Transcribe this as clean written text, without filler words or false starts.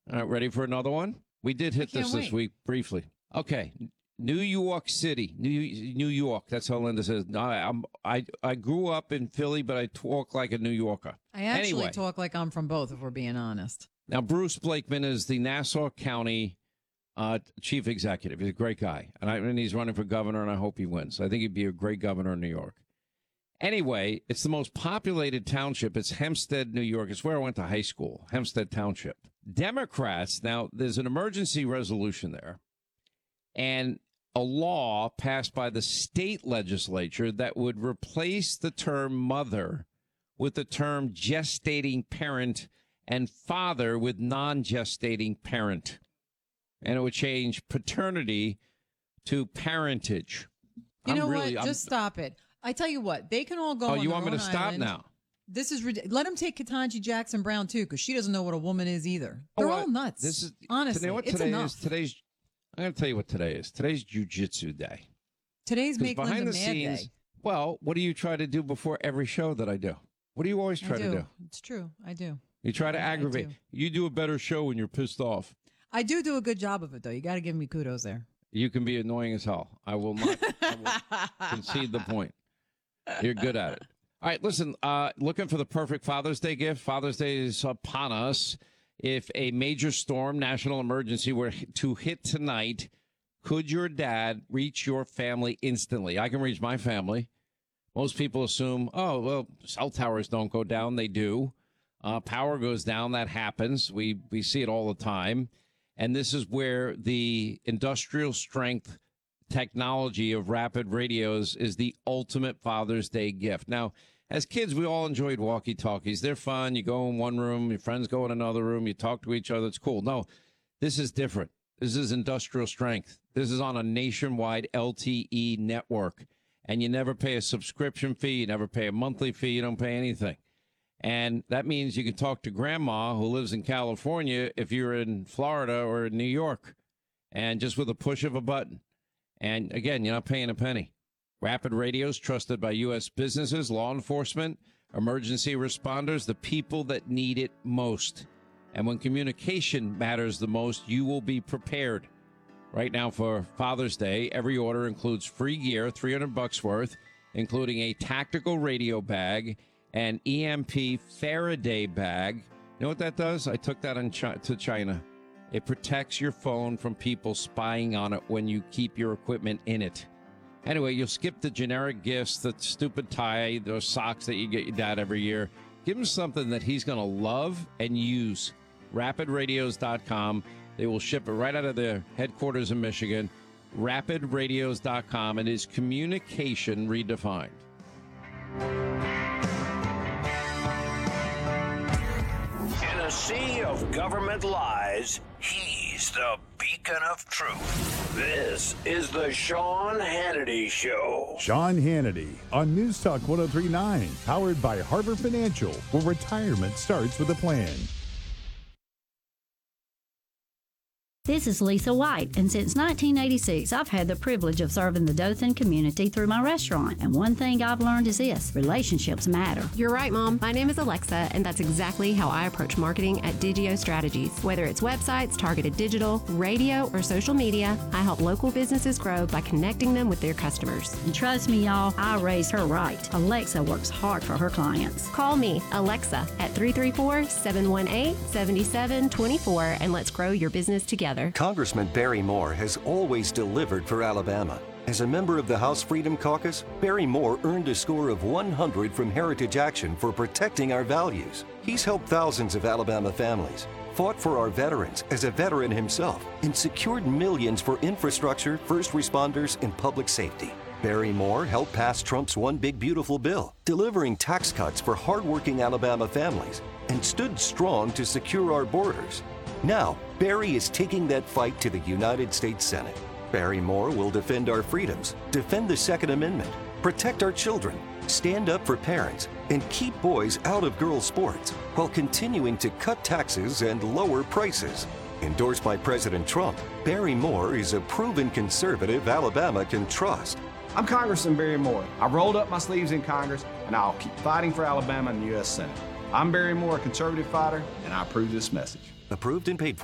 All right, ready for another one? We did hit this week briefly. Okay, New York City, New York. That's how Linda says. I grew up in Philly, but I talk like a New Yorker. I actually talk like I'm from both, if we're being honest. Now, Bruce Blakeman is the Nassau County chief executive. He's a great guy, and he's running for governor, and I hope he wins. I think he'd be a great governor in New York. Anyway, it's the most populated township. It's Hempstead, New York. It's where I went to high school, Hempstead Township. Democrats, now there's an emergency resolution there, and a law passed by the state legislature that would replace the term mother with the term gestating parent and father with non-gestating parent. And it would change paternity to parentage. You know what? Just stop it. I tell you what, they can all go on you want me to stop island. now? This is ridiculous. Let them take Ketanji Jackson Brown, too, because she doesn't know what a woman is either. They're all nuts. This is, honestly, it's enough. I'm going to tell you what today is. Today's jiu-jitsu day. Today's Make Linda Mad Day. Well, what do you try to do before every show that I do? What do you always try to do? It's true. I do. You try to aggravate. You do a better show when you're pissed off. I do a good job of it, though. You got to give me kudos there. You can be annoying as hell. I will not concede the point. You're good at it. All right, listen, looking for the perfect Father's Day gift. Father's Day is upon us. If a major storm, national emergency were to hit tonight, could your dad reach your family instantly? I can reach my family. Most people assume, oh, well, cell towers don't go down. They do. Power goes down. That happens. We see it all the time. And this is where the industrial strength technology of Rapid Radios is the ultimate Father's Day gift. Now, as kids, we all enjoyed walkie-talkies. They're fun. You go in one room, your friends go in another room, you talk to each other. It's cool. No, this is different. This is industrial strength. This is on a nationwide LTE network. And you never pay a subscription fee. You never pay a monthly fee. You don't pay anything. And that means you can talk to grandma who lives in California if you're in Florida or in New York. And just with a push of a button. And again, you're not paying a penny. Rapid Radios trusted by U.S. businesses, law enforcement, emergency responders, the people that need it most. And when communication matters the most, you will be prepared. Right now for Father's Day, every order includes free gear, $300 worth, including a tactical radio bag, an EMP Faraday bag. You know what that does? I took that to China. It protects your phone from people spying on it when you keep your equipment in it. Anyway, you'll skip the generic gifts, the stupid tie, those socks that you get your dad every year. Give him something that he's going to love and use. RapidRadios.com. They will ship it right out of their headquarters in Michigan. RapidRadios.com. It is communication redefined. In a sea of government lies, he's the beacon of truth. This is the Sean Hannity Show. Sean Hannity on News Talk 103.9, powered by Harbor Financial, where retirement starts with a plan. This is Lisa White, and since 1986, I've had the privilege of serving the Dothan community through my restaurant. And one thing I've learned is this: relationships matter. You're right, Mom. My name is Alexa, and that's exactly how I approach marketing at Digio Strategies. Whether it's websites, targeted digital, radio, or social media, I help local businesses grow by connecting them with their customers. And trust me, y'all, I raised her right. Alexa works hard for her clients. Call me, Alexa, at 334-718-7724, and let's grow your business together. Congressman Barry Moore has always delivered for Alabama. As a member of the House Freedom Caucus, Barry Moore earned a score of 100 from Heritage Action for protecting our values. He's helped thousands of Alabama families, fought for our veterans as a veteran himself, and secured millions for infrastructure, first responders, and public safety. Barry Moore helped pass Trump's One Big Beautiful Bill, delivering tax cuts for hardworking Alabama families, and stood strong to secure our borders. Now, Barry is taking that fight to the United States Senate. Barry Moore will defend our freedoms, defend the Second Amendment, protect our children, stand up for parents, and keep boys out of girls' sports while continuing to cut taxes and lower prices. Endorsed by President Trump, Barry Moore is a proven conservative Alabama can trust. I'm Congressman Barry Moore. I rolled up my sleeves in Congress, and I'll keep fighting for Alabama in the U.S. Senate. I'm Barry Moore, a conservative fighter, and I approve this message. Approved and paid for